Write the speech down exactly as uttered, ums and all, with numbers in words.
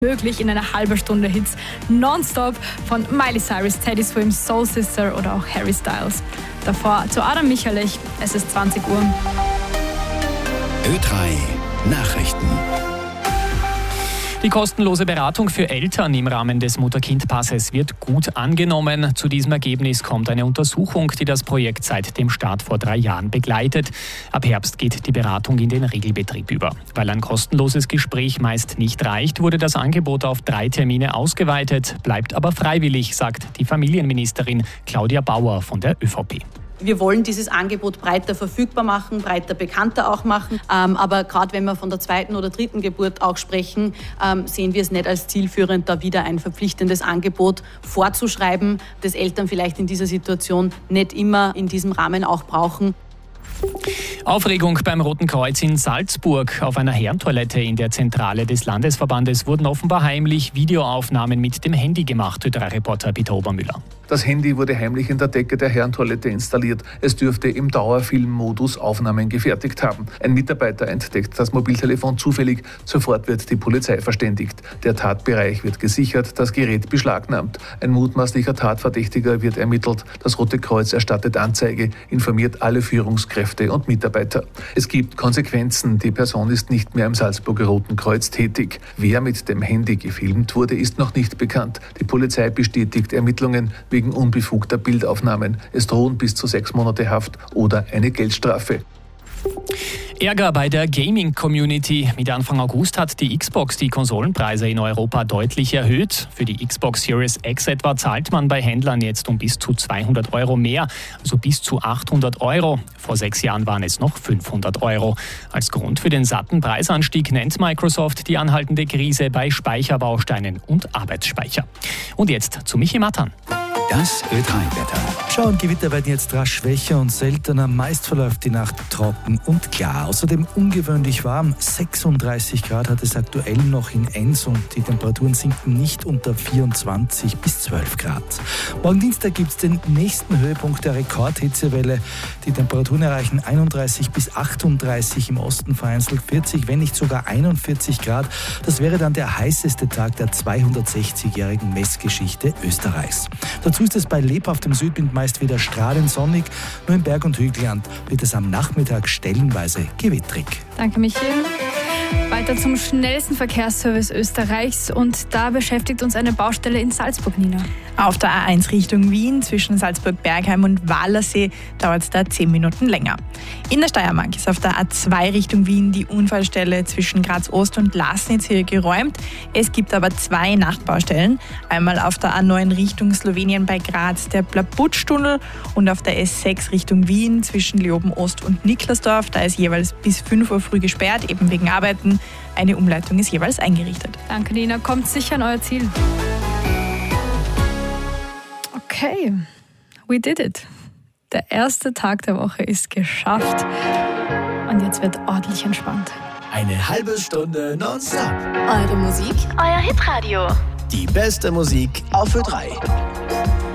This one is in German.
möglich in einer halben Stunde Hits nonstop von Miley Cyrus, Teddy Swims, Soul Sister oder auch Harry Styles. Davor zu Adam Michalich, es ist zwanzig Uhr. Ö drei Nachrichten. Die kostenlose Beratung für Eltern im Rahmen des Mutter-Kind-Passes wird gut angenommen. Zu diesem Ergebnis kommt eine Untersuchung, die das Projekt seit dem Start vor drei Jahren begleitet. Ab Herbst geht die Beratung in den Regelbetrieb über. Weil ein kostenloses Gespräch meist nicht reicht, wurde das Angebot auf drei Termine ausgeweitet, bleibt aber freiwillig, sagt die Familienministerin Claudia Bauer von der ÖVP. Wir wollen dieses Angebot breiter verfügbar machen, breiter bekannter auch machen. Ähm, aber gerade wenn wir von der zweiten oder dritten Geburt auch sprechen, ähm, sehen wir es nicht als zielführend, da wieder ein verpflichtendes Angebot vorzuschreiben, das Eltern vielleicht in dieser Situation nicht immer in diesem Rahmen auch brauchen. Aufregung beim Roten Kreuz in Salzburg. Auf einer Herrentoilette in der Zentrale des Landesverbandes wurden offenbar heimlich Videoaufnahmen mit dem Handy gemacht, Ö drei Reporter Peter Obermüller. Das Handy wurde heimlich in der Decke der Herrentoilette installiert. Es dürfte im Dauerfilmmodus Aufnahmen gefertigt haben. Ein Mitarbeiter entdeckt das Mobiltelefon zufällig. Sofort wird die Polizei verständigt. Der Tatbereich wird gesichert, das Gerät beschlagnahmt. Ein mutmaßlicher Tatverdächtiger wird ermittelt. Das Rote Kreuz erstattet Anzeige, informiert alle Führungskräfte und Mitarbeiter. Es gibt Konsequenzen. Die Person ist nicht mehr im Salzburger Roten Kreuz tätig. Wer mit dem Handy gefilmt wurde, ist noch nicht bekannt. Die Polizei bestätigt Ermittlungen wegen unbefugter Bildaufnahmen. Es drohen bis zu sechs Monate Haft oder eine Geldstrafe. Ärger bei der Gaming-Community. Mit Anfang August hat die Xbox die Konsolenpreise in Europa deutlich erhöht. Für die Xbox Series X etwa zahlt man bei Händlern jetzt um bis zu zweihundert Euro mehr, also bis zu achthundert Euro. Vor sechs Jahren waren es noch fünfhundert Euro. Als Grund für den satten Preisanstieg nennt Microsoft die anhaltende Krise bei Speicherbausteinen und Arbeitsspeicher. Und jetzt zu Michi Matan. Das Ö drei Wetter. Schau, und Gewitter werden jetzt rasch schwächer und seltener. Meist verläuft die Nacht trocken und klar. Außerdem ungewöhnlich warm. sechsunddreißig Grad hat es aktuell noch in Enns und die Temperaturen sinken nicht unter vierundzwanzig bis zwölf Grad. Morgen Dienstag gibt es den nächsten Höhepunkt der Rekordhitzewelle. Die Temperaturen erreichen einunddreißig bis achtunddreißig, im Osten vereinzelt vierzig, wenn nicht sogar einundvierzig Grad. Das wäre dann der heißeste Tag der zweihundertsechzigjährigen Messgeschichte Österreichs. Dazu ist es bei lebhaftem Südwind meist wieder strahlend sonnig. Nur im Berg- und Hügelland wird es am Nachmittag stellenweise gewittrig. Danke, Michi. Weiter zum schnellsten Verkehrsservice Österreichs und da beschäftigt uns eine Baustelle in Salzburg, Nina. Auf der A eins Richtung Wien zwischen Salzburg-Bergheim und Walersee dauert es da zehn Minuten länger. In der Steiermark ist auf der A zwei Richtung Wien die Unfallstelle zwischen Graz-Ost und Lasnitz hier geräumt. Es gibt aber zwei Nachbaustellen. Einmal auf der A neun Richtung Slowenien bei Graz der Plabutsch-Tunnel und auf der S sechs Richtung Wien zwischen Leoben-Ost und Niklasdorf. Da ist jeweils bis fünf Uhr früh gesperrt, eben wegen Arbeiten. Eine Umleitung ist jeweils eingerichtet. Danke, Nina. Kommt sicher an euer Ziel. Okay, we did it. Der erste Tag der Woche ist geschafft. Und jetzt wird ordentlich entspannt. Eine halbe Stunde nonstop. Eure Musik, euer Hitradio. Die beste Musik auf Ö drei.